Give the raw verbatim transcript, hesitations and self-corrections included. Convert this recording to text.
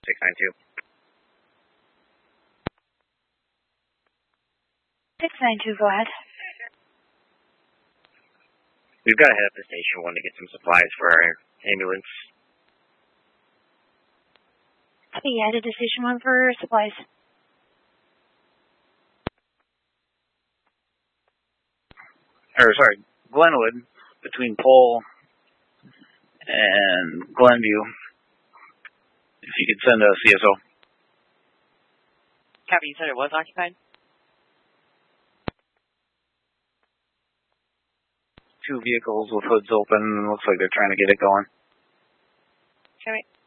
six nine two. six nine two, go ahead. We've got to head up to Station one to get some supplies for our ambulance. Copy, headed to Station one for supplies. Or, sorry, Glenwood, between Pole and Glenview. If you could send a C S O. Copy, you said it was occupied? Two vehicles with hoods open. Looks like they're trying to get it going. Copy.